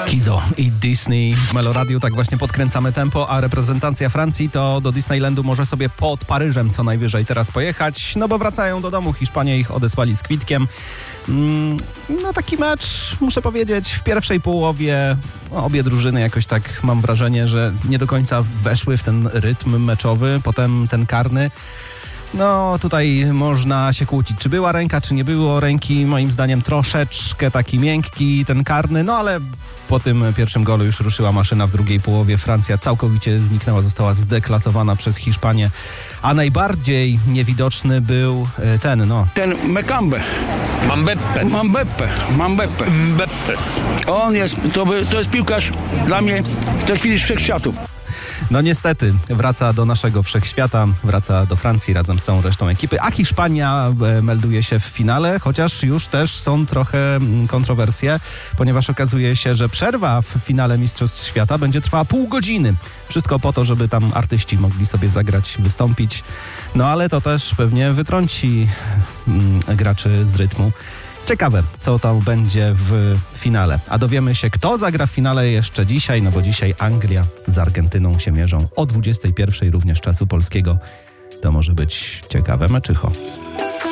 Kizo i Disney. W Meloradiu tak właśnie podkręcamy tempo, a reprezentacja Francji to do Disneylandu może sobie pod Paryżem co najwyżej teraz pojechać, no bo wracają do domu. Hiszpanie ich odesłali z kwitkiem. No taki mecz, muszę powiedzieć, w pierwszej połowie obie drużyny jakoś tak mam wrażenie, że nie do końca weszły w ten rytm meczowy, potem ten karny. No tutaj można się kłócić, czy była ręka, czy nie było ręki. Moim zdaniem troszeczkę taki miękki ten karny, no ale po tym pierwszym golu już ruszyła maszyna w drugiej połowie. Francja całkowicie zniknęła, została zdeklasowana przez Hiszpanię, a najbardziej niewidoczny był ten Mekambe. Mbappé. On jest, to jest piłkarz dla mnie w tej chwili z wszechświatów. No niestety, wraca do naszego wszechświata, wraca do Francji razem z całą resztą ekipy, a Hiszpania melduje się w finale, chociaż już też są trochę kontrowersje, ponieważ okazuje się, że przerwa w finale Mistrzostw Świata będzie trwała pół godziny. Wszystko po to, żeby tam artyści mogli sobie zagrać, wystąpić, no ale to też pewnie wytrąci graczy z rytmu. Ciekawe, co tam będzie w finale. A dowiemy się, kto zagra w finale jeszcze dzisiaj, no bo dzisiaj Anglia z Argentyną się mierzą o 21:00 również czasu polskiego. To może być ciekawe meczycho.